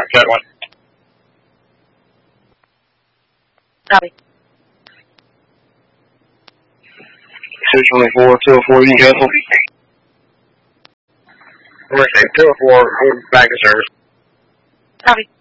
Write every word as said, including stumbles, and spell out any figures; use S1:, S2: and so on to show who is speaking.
S1: Cat one.
S2: Copy.
S1: two twenty-four, two oh four, Newcastle. We're saying two oh four, we're back to service.
S2: Copy.